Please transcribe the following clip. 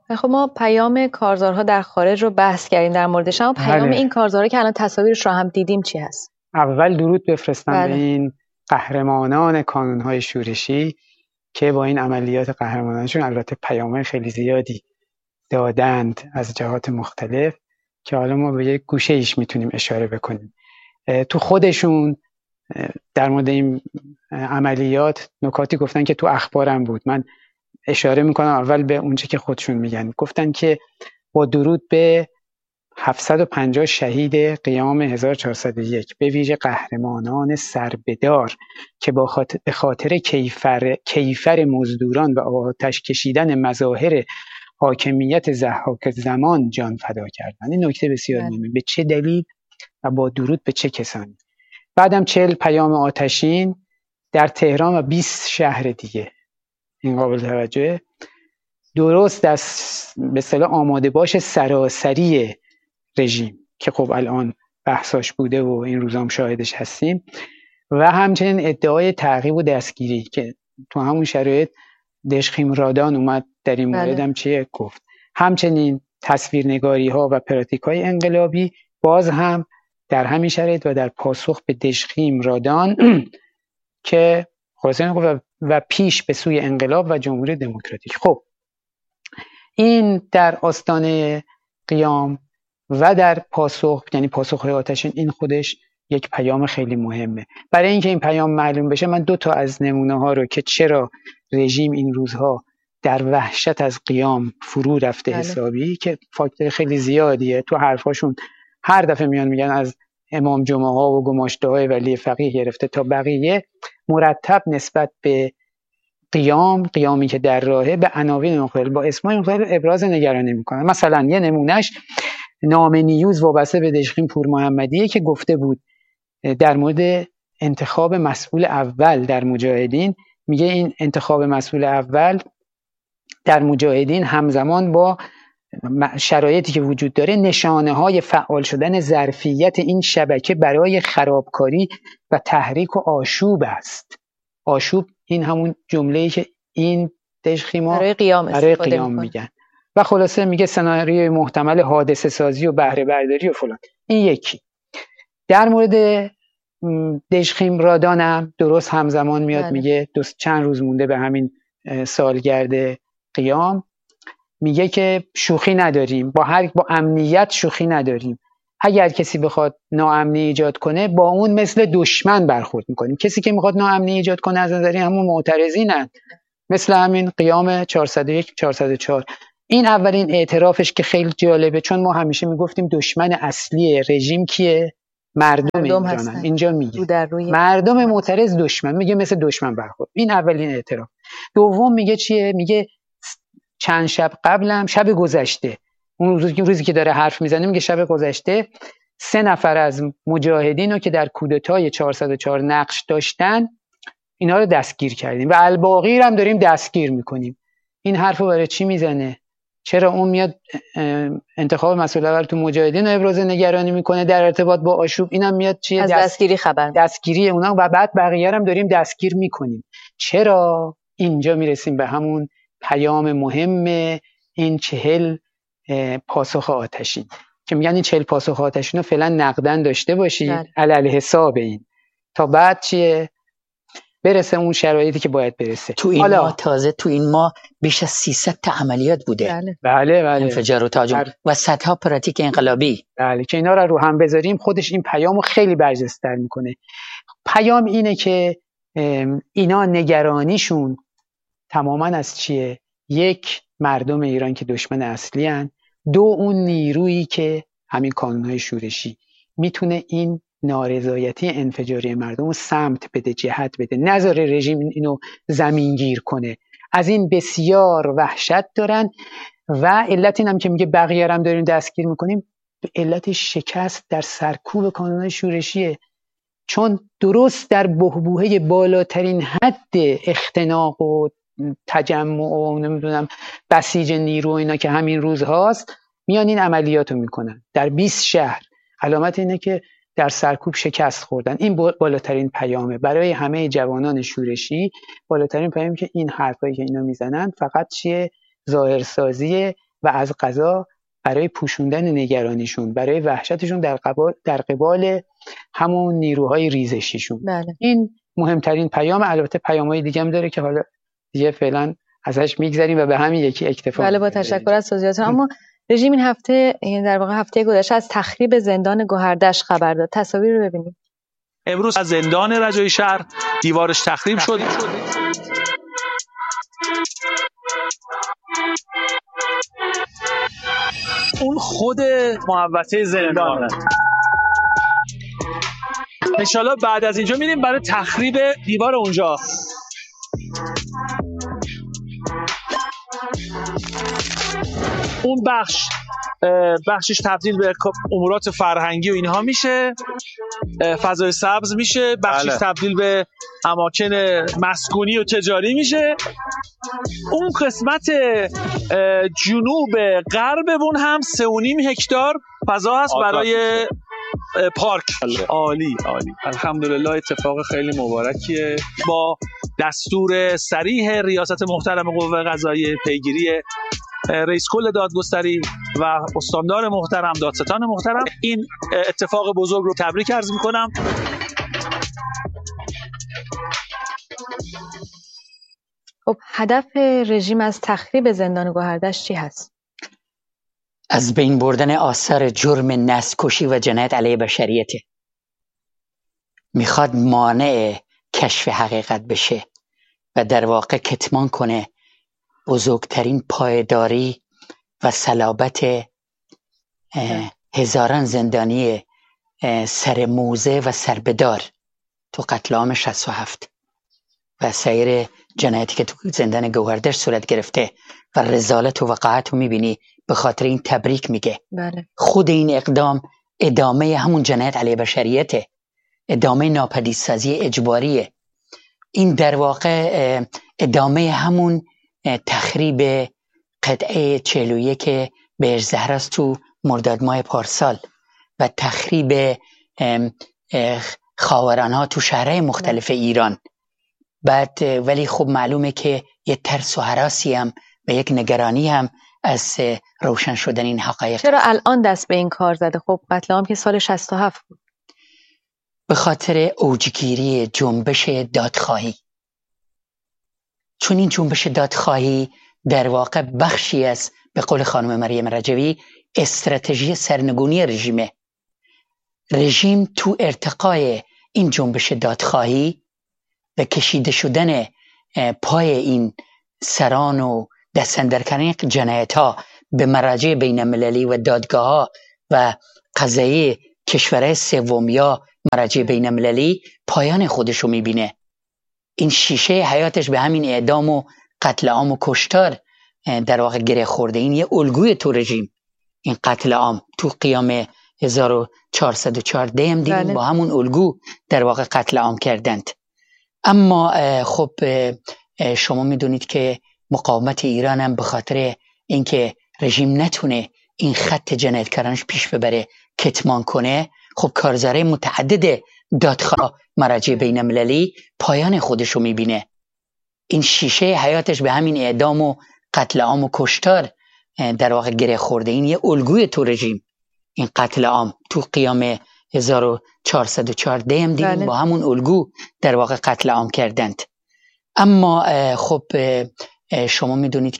خب ما پیام کارزارها در خارج رو بحث کردیم در موردش، اما پیام این کارزارها که الان تصاویرش رو هم دیدیم چی هست؟ اول درود بفرستم به این قهرمانان کانونهای شورشی که با این عملیات قهرمانانشون البته پیام خیلی زیادی دادند از جهات مختلف که حالا ما به یک گوشه ایش میتونیم اشاره بکنیم. تو خودشون در مورد این عملیات نکاتی گفتن که تو اخبارم بود، من اشاره میکنم اول به اونچه که خودشون میگن. گفتن که با درود به 750 شهید قیام 1401 به ویژه قهرمانان سربدار که به خاطر کیفر مزدوران و آتش کشیدن مظاهر حاکمیت ضحاک زمان جان فدا کردند. این نکته بسیار مهمه. به چه دلیل و با درود به چه کسانی؟ بعدم 40 پیام آتشین در تهران و 20 شهر دیگه. این قابل توجهه. درست از به اصطلاح آماده باش سراسری رژیم که خب الان بحثاش بوده و این روزام شاهدش هستیم، و همچنین ادعای تعقیب و دستگیری که تو همون شرایط دژخیم رادان اومد در این مورد هم چیه گفت. همچنین تصویرنگاری ها و پراتیک های انقلابی باز هم در همین شرایط و در پاسخ به دژخیم رادان که خلاصه و پیش به سوی انقلاب و جمهوری دموکراتیک. خب این در آستانه قیام و در پاسخ، یعنی پاسخ‌های آتشین، این خودش یک پیام خیلی مهمه. برای اینکه این پیام معلوم بشه من 2 تا از نمونه‌ها رو که چرا رژیم این روزها در وحشت از قیام فرو رفته حسابی، که فاکتور خیلی زیادیه تو حرفاشون هر دفعه میان میگن از امام جمعه ها و گماشته‌های ولی فقیه گرفته تا بقیه، مرتب نسبت به قیامی که در راهه به عناوین مختلف با اسمای مختلف ابراز نگرانی میکنن. مثلا یه نمونهش نامه نیوز وابسته به دژخیم پور محمدیه که گفته بود در مورد انتخاب مسئول اول در مجاهدین، میگه این انتخاب مسئول اول در مجاهدین همزمان با شرایطی که وجود داره نشانه های فعال شدن ظرفیت این شبکه برای خرابکاری و تحریک و آشوب است. آشوب این همون جمله‌ای که این دژخیما برای قیام میگن. و خلاصه میگه سناریوی محتمل حادثه سازی و بهره برداری و فلان. این یکی. در مورد دژخیم رادانم درست همزمان میاد میگه چند روز مونده به همین سالگرد قیام، میگه که شوخی نداریم، با امنیت شوخی نداریم. اگر کسی بخواد ناامنی ایجاد کنه با اون مثل دشمن برخورد میکنیم. کسی که میخواد ناامنی ایجاد کنه از نظر همون معترضینن، مثل همین قیام 401 404. این اولین اعترافش که خیلی جالبه، چون ما همیشه میگفتیم دشمن اصلی رژیم کیه؟ مردم هستن. اینجا میگه مردم معترض دشمن، میگه مثل دشمن برخورد. این اولین اعتراف. دوم میگه چیه؟ میگه چند شب قبلم، شب گذشته، اون روزی که داره حرف میزنه، میگه شب گذشته 3 نفر از مجاهدین رو که در کودتای 404 نقش داشتن اینا رو دستگیر کردیم و الباقی رو هم داریم دستگیر میکنیم. این حرفو برای چی میزنه؟ چرا اون میاد انتخاب مسئول اول تو مجاهدین رو ابراز نگرانی میکنه در ارتباط با آشوب، اینم میاد چیه؟ از دستگیری خبر، دستگیری اونا، و بعد بقیه هم داریم دستگیر میکنیم. چرا؟ اینجا میرسیم به همون پیام مهم این 40 پاسخ آتشین که میگن این 40 پاسخ آتشین رو فعلا نقدن داشته باشید علل حساب این، تا بعد چیه؟ برسه اون شرایطی که باید برسه. تو این ماه تازه تو این ماه بیش از 300 تا عملیات بوده. بله. انفجار و تهاجم و صدها پراتیک انقلابی. بله که اینا رو هم بذاریم خودش این پیامو خیلی برجسته‌تر میکنه. پیام اینه که اینا نگرانیشون تماما از چیه؟ 1 مردم ایران که دشمن اصلی هن. 2 اون نیرویی که همین کانونهای شورشی میتونه این نارضایتی انفجاری مردم رو سمت بده، جهت بده، نذاره رژیم اینو زمینگیر کنه. از این بسیار وحشت دارن و علت اینم که میگه بقیه هم داریم دستگیر میکنیم، علت شکست در سرکوب کانونهای شورشیه. چون درست در بحبوحه بالاترین حد اختناق و تجمع و نمیدونم بسیج نیرو اینا که همین روز هاست میان این عملیاتو میکنن در 20 شهر. علامت اینه که در سرکوب شکست خوردن. این بالاترین پیامه برای همه جوانان شورشی. بالاترین پیامی که این حرفایی که اینا میزنن فقط چیه؟ ظاهرسازی و از قضا برای پوشوندن نگرانیشون، برای وحشتشون در قبال همون نیروهای ریزشیشون. بله. این مهمترین پیام. البته پیام‌های دیگه هم داره که حالا دیگه فعلا ازش میگذریم و به همین یکی اکتفا. بله، با تشکر از توضیحاتتون. اما رژیم این هفته، در واقع هفته گذشته، از تخریب زندان گوهردشت خبر داد. تصاویر رو ببینید. امروز از زندان رجایی شهر دیوارش تخریب شد. اون خود محوطه زندانه. انشالله بعد از اینجا میریم برای تخریب دیوار اونجا. اون بخشش تبدیل به امورات فرهنگی و اینها میشه، فضای سبز میشه، بخشش تبدیل به اماکن مسکونی و تجاری میشه. اون قسمت جنوب غرب اون هم 3.5 هکتار فضا هست برای پارک. عالی عالی، الحمدلله. اتفاق خیلی مبارکیه. با دستور صریح ریاست محترم قوه قضاییه، پیگیری رئیس کل دادگستری و استاندار محترم، دادستان محترم، این اتفاق بزرگ رو تبریک عرض میکنم. خب هدف رژیم از تخریب زندان گوهردشت چی هست؟ از بین بردن آثار جرم نسل‌کشی و جنایت علیه بشریته. میخواد مانع کشف حقیقت بشه و در واقع کتمان کنه بزرگترین پایداری و صلابت هزاران زندانی سرموزه و سربدار تو قتل عام 67 و سایر جنایتی که تو زندان گوهردشت صورت گرفته و رذالت و وقاحت رو میبینی. به خاطر این تبریک میگه. بله. خود این اقدام ادامه همون جنایت علیه بشریته، ادامه ناپدیدسازی اجباریه. این در واقع ادامه همون تخریب قطعه 41 بهشت زهراست تو مرداد ماه پارسال و تخریب خاورانها تو شهرهای مختلف ایران. بعد ولی خب معلومه که یه ترس و هراسی هم و یک نگرانی هم از روشن شدن این حقایق. چرا الان دست به این کار زده؟ خب قتل عام که سال 67 بود. به خاطر اوجگیری جنبش دادخواهی. چون این جنبش دادخواهی در واقع بخشی از، به قول خانم مریم رجوی، استراتژی سرنگونی رژیمه. رژیم تو ارتقای این جنبش دادخواهی و کشیده شدن پای این سران و دست‌اندرکردن جنایت‌ها به مراجع بین‌المللی و دادگاه‌ها و قضایی کشورهای سوم یا مراجع بین‌المللی پایان خودشو میبینه. این شیشه حیاتش به همین اعدام و قتل عام و کشتار در واقع گره خورده. این یه الگوی تو رژیم. این قتل عام تو قیام 1414 هم دیدیم با همون الگو در واقع قتل عام کردند. اما خب شما میدونید که مقاومت ایران هم به خاطر اینکه رژیم نتونه این خط جنایتکارانش پیش ببره، کتمان کنه، خب کارزارهای متعدد دادخواه مراجع بین‌المللی پایان خودشو میبینه. این شیشه حیاتش به همین اعدام و قتل عام و کشتار در واقع گره خورده. این یه الگوی تو رژیم. این قتل عام تو قیام 1414 هم دیدیم با همون الگو در واقع قتل عام کردند. اما خب شما میدونید